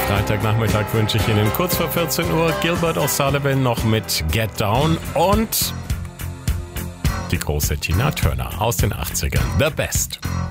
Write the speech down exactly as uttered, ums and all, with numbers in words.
Freitagnachmittag wünsche ich Ihnen kurz vor vierzehn Uhr Gilbert O'Sullivan noch mit Get Down und die große Tina Turner aus den achtzigern. The Best.